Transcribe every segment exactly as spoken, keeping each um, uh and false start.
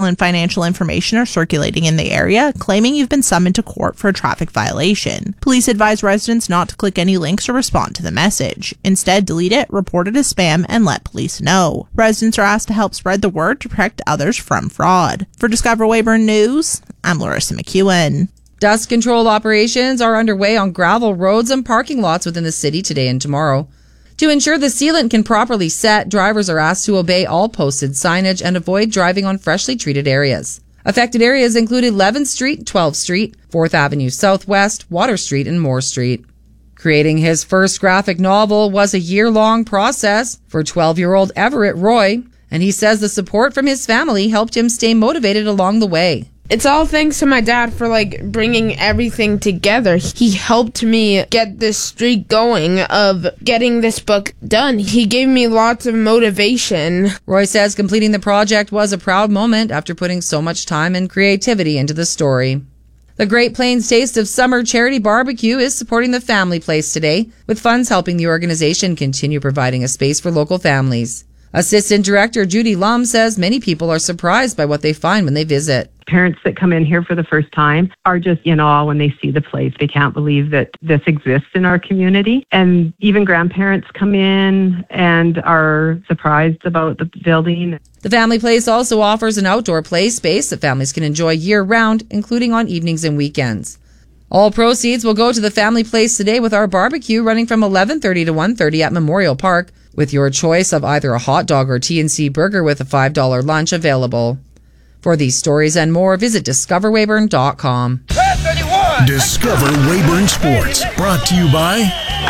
and financial information are circulating in the area, claiming you've been summoned to court for a traffic violation. Police advise residents not to click any links or respond to the message. Instead, delete it, report it as spam, and let police know. Residents are asked to help spread the word to protect others from fraud. For Discover Weyburn News, I'm Larissa McEwen. Dust control operations are underway on gravel roads and parking lots within the city today and tomorrow. To ensure the sealant can properly set, drivers are asked to obey all posted signage and avoid driving on freshly treated areas. Affected areas include eleventh Street, twelfth Street, fourth Avenue Southwest, Water Street, and Moore Street. Creating his first graphic novel was a year-long process for twelve-year-old Everett Roy, and he says the support from his family helped him stay motivated along the way. It's all thanks to my dad for, like, bringing everything together. He helped me get this streak going of getting this book done. He gave me lots of motivation. Roy says completing the project was a proud moment after putting so much time and creativity into the story. The Great Plains Taste of Summer Charity Barbecue is supporting the Family Place today, with funds helping the organization continue providing a space for local families. Assistant Director Judy Lum says many people are surprised by what they find when they visit. Parents that come in here for the first time are just in awe when they see the place. They can't believe that this exists in our community. And even grandparents come in and are surprised about the building. The Family Place also offers an outdoor play space that families can enjoy year-round, including on evenings and weekends. All proceeds will go to the Family Place today with our barbecue running from eleven thirty to one thirty at Memorial Park, with your choice of either a hot dog or T N C burger with a five dollars lunch available. For these stories and more, visit discover weyburn dot com. Discover Weyburn Sports, brought to you by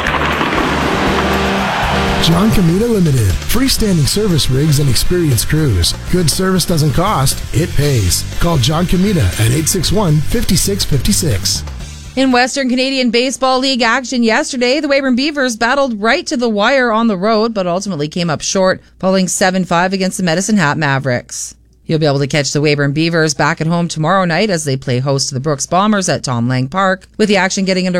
John Comita Limited. Freestanding service rigs and experienced crews. Good service doesn't cost, it pays. Call John Comita at eight six one, five six five six. In Western Canadian Baseball League action yesterday, the Weyburn Beavers battled right to the wire on the road, but ultimately came up short, falling seven five against the Medicine Hat Mavericks. You'll be able to catch the Weyburn Beavers back at home tomorrow night as they play host to the Brooks Bombers at Tom Lang Park, with the action getting under